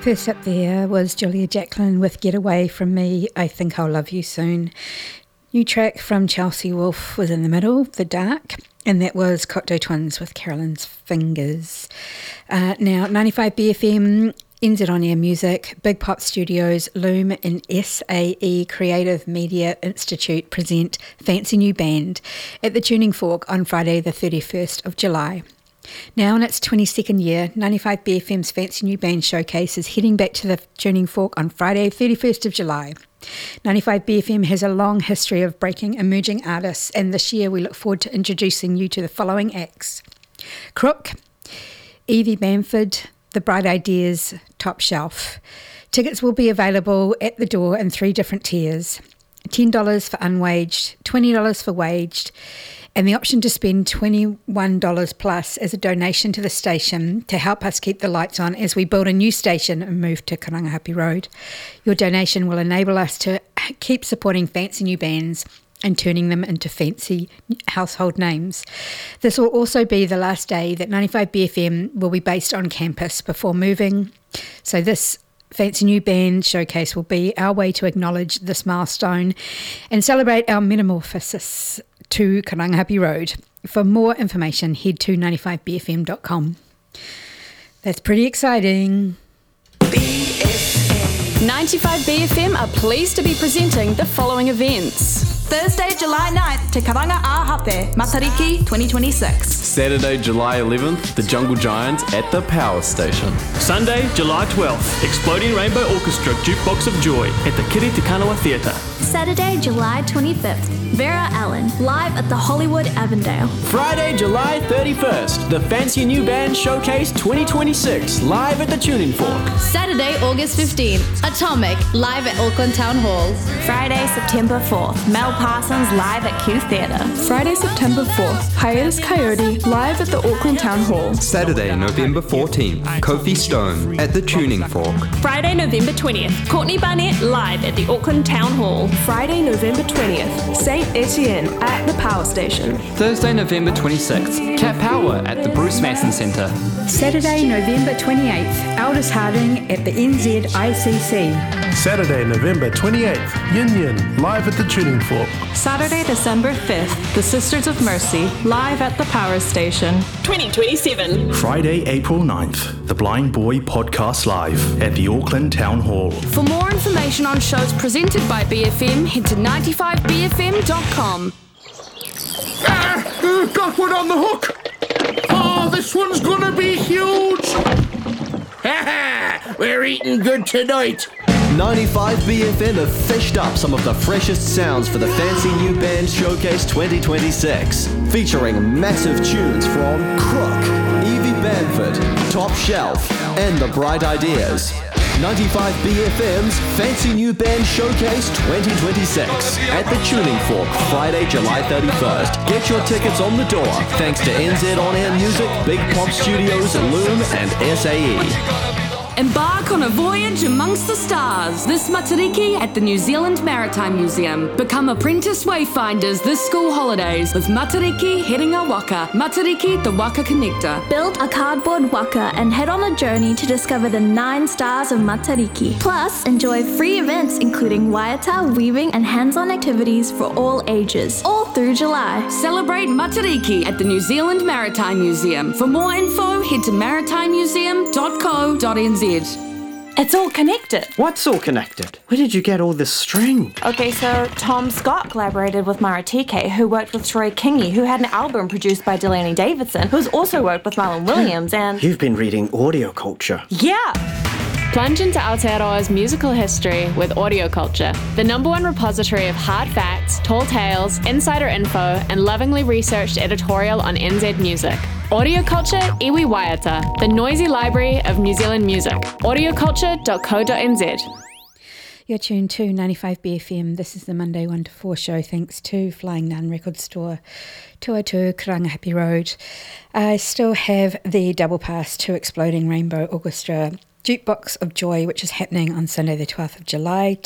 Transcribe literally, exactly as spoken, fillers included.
First up there was Julia Jacklin with Get Away From Me, I Think I'll Love You Soon. New track from Chelsea Wolfe was in the middle, The Dark, and that was Cocteau Twins with Carolyn's Fingers. Uh, now, ninety-five B F M, N Z On Air Music, Big Pop Studios, Loom and S A E Creative Media Institute present Fancy New Band at the Tuning Fork on Friday the thirty-first of July. Now in its twenty-second year, ninety-five B F M's Fancy New Band Showcase is heading back to the Tuning Fork on Friday thirty-first of July. ninety-five B F M has a long history of breaking emerging artists, and this year we look forward to introducing you to the following acts: Crook, Evie Bamford, The Bright Ideas, Top Shelf. Tickets will be available at the door in three different tiers: ten dollars for unwaged, twenty dollars for waged, and the option to spend twenty-one dollars plus as a donation to the station to help us keep the lights on as we build a new station and move to Karangahape Road. Your donation will enable us to keep supporting fancy new bands and turning them into fancy household names. This will also be the last day that ninety-five B F M will be based on campus before moving. So this Fancy New Band Showcase will be our way to acknowledge this milestone and celebrate our metamorphosis to Karangahape Road. For more information, head to ninety-five B F M dot com. That's pretty exciting. ninety-five B F M are pleased to be presenting the following events. Thursday, July ninth, Te Karangahape, Matariki twenty twenty-six. Saturday, July eleventh, the Jungle Giants at the Power Station. Sunday, July twelfth, Exploding Rainbow Orchestra Jukebox of Joy at the Kiri Te Kanawa Theatre. Saturday, July twenty-fifth, Vera Allen, live at the Hollywood Avondale. Friday, July thirty-first, the Fancy New Band Showcase twenty twenty-six, live at the Tuning Fork. Saturday, August fifteenth, Atomic, live at Auckland Town Hall. Friday, September fourth, Mel Parsons, live at Q Theatre. Friday, September fourth, Hiatus Coyote, live at the Auckland Town Hall. Saturday, November fourteenth, Kofi Stone at the Tuning Fork. Friday, November twentieth, Courtney Barnett, live at the Auckland Town Hall. Friday, November twentieth, Saint Etienne at the Power Station. Thursday, November twenty-sixth, Cat Power at the Bruce Mason Centre. Saturday, November twenty-eighth, Aldous Harding at the N Z I C C. Saturday, November twenty-eighth, Yin Yin, live at the Tuning Fork. Saturday, December fifth, the Sisters of Mercy, live at the Power Station. twenty twenty-seven. Friday, April ninth, the Blind Boy Podcast live at the Auckland Town Hall. For more information on shows presented by B F M, head to ninety-five B F M dot com. Ah, uh, got one on the hook. Oh, this one's gonna be huge. Ha ha, we're eating good tonight. ninety-five B F M have fished up some of the freshest sounds for the Fancy New Band Showcase twenty twenty-six, featuring massive tunes from Crook, Evie Bamford, Top Shelf, and The Bright Ideas. ninety-five B F M's Fancy New Band Showcase twenty twenty-six at the Tuning Fork, Friday, July thirty-first. Get your tickets on the door thanks to N Z On Air Music, Big Pop Studios, Loom, and S A E. Embark on a voyage amongst the stars this Matariki at the New Zealand Maritime Museum. Become apprentice wayfinders this school holidays with Matariki Heringa Waka, Matariki the Waka Connector. Build a cardboard waka and head on a journey to discover the nine stars of Matariki. Plus, enjoy free events including waiata, weaving, and hands-on activities for all ages. All through July. Celebrate Matariki at the New Zealand Maritime Museum. For more info, head to maritime museum dot co dot n z. It's all connected. What's all connected? Where did you get all this string? Okay, so Tom Scott collaborated with Maratike, who worked with Troy Kingi, who had an album produced by Delaney Davidson, who's also worked with Marlon Williams, and... You've been reading Audio Culture. Yeah! Plunge into Aotearoa's musical history with Audio Culture, the number one repository of hard facts, tall tales, insider info, and lovingly researched editorial on N Z music. Audio Culture Iwi Waiata, the noisy library of New Zealand music. audio culture dot co dot n z. You're tuned to ninety-five B F M. This is the Monday one to four show, thanks to Flying Nun Record Store, two oh two Karangahape Road. I still have the double pass to Exploding Rainbow Orchestra Jukebox of Joy, which is happening on Sunday the twelfth of July.